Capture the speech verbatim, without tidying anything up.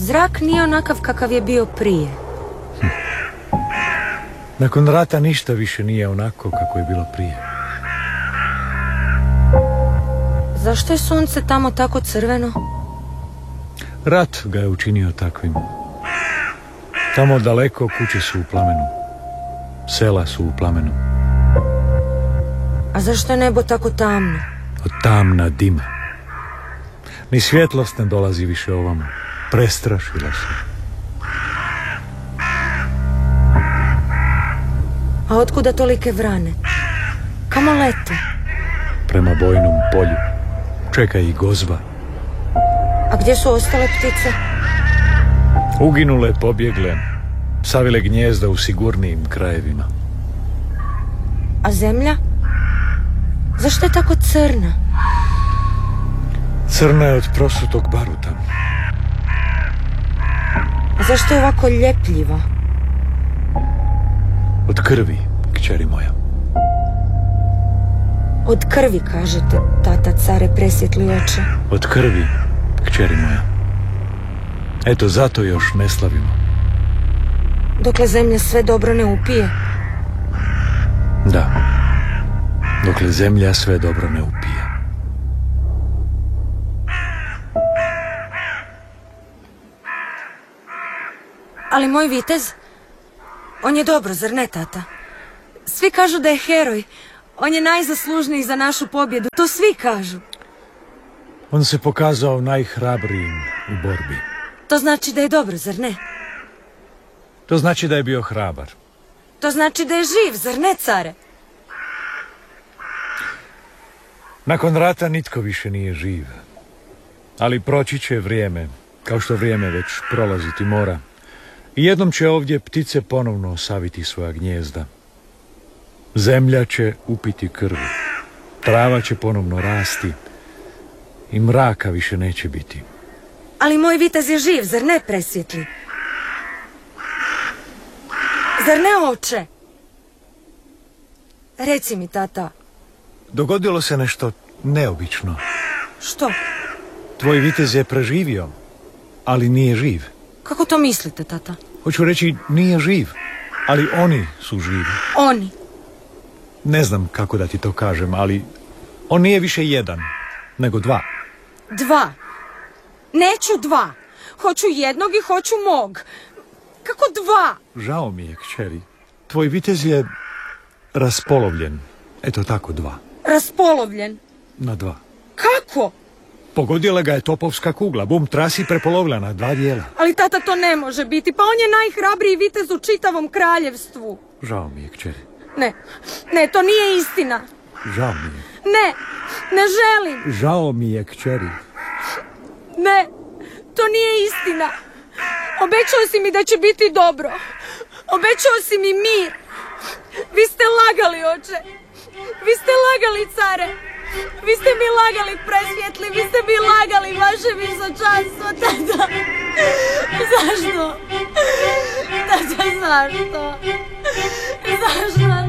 Zrak nije onakav kakav je bio prije. Hm. Nakon rata ništa više nije onako kako je bilo prije. Zašto je sunce tamo tako crveno? Rat ga je učinio takvim. Tamo daleko kuće su u plamenu. Sela su u plamenu. A zašto je nebo tako tamno? Od tamna dima. Ni svjetlost ne dolazi više ovamo. Prestrašila se. A otkuda tolike vrane? Kamo lete? Prema bojnom polju. Čeka ih gozba. A gdje su ostale ptice? Uginule, pobjegle. Savile gnjezda u sigurnijim krajevima. A zemlja? Zašto je tako crna? Crna je od prosutog baruta. A zašto je ovako ljepljiva? Od krvi, kćeri moja. Od krvi, kažete, tata care presvjetli oče. Od krvi, kćeri moja. Eto, zato još ne slavimo. Dokle zemlja sve dobro ne upije? Da. Dokle zemlja sve dobro ne upije. Ali moj vitez, on je dobro, zar ne, tata? Svi kažu da je heroj. On je najzaslužniji za našu pobjedu. To svi kažu. On se pokazao najhrabrijim u borbi. To znači da je dobro, zar ne? To znači da je bio hrabar. To znači da je živ, zar ne, care? Nakon rata nitko više nije živ. Ali proći će vrijeme, kao što vrijeme već prolaziti mora. I jednom će ovdje ptice ponovno osaviti svoja gnjezda. Zemlja će upiti krv. Trava će ponovno rasti. I mraka više neće biti. Ali moj vitez je živ, zar ne, presvjetli? Zar ne, oče? Reci mi, tata. Dogodilo se nešto neobično. Što? Tvoj vitez je preživio, ali nije živ. Kako to mislite, tata? Hoću reći, nije živ, ali oni su živi. Oni? Ne znam kako da ti to kažem, ali on nije više jedan, nego dva. Dva? Neću dva. Hoću jednog i hoću mog. Kako dva? Žao mi je, kćeri. Tvoj vitez je raspolovljen. Eto tako, dva. Raspolovljen? Na dva. Kako? Pogodila ga je topovska kugla. Bum trasi prepolovila na dva dijela. Ali tata, to ne može biti. Pa on je najhrabriji vitez u čitavom kraljevstvu. Žao mi je, kćeri. Ne, ne, to nije istina. Žao mi je. Ne, ne želim. Žao mi je, kćeri. Ne, to nije istina. Obećao si mi da će biti dobro. Obećao si mi mir. Vi ste lagali, oče. Vi ste lagali, care. Vi ste mi lagali, presvjetli. Vi ste mi lagali, vaše visočanstvo, tata. Zašto? Tata, zašto? Zašto?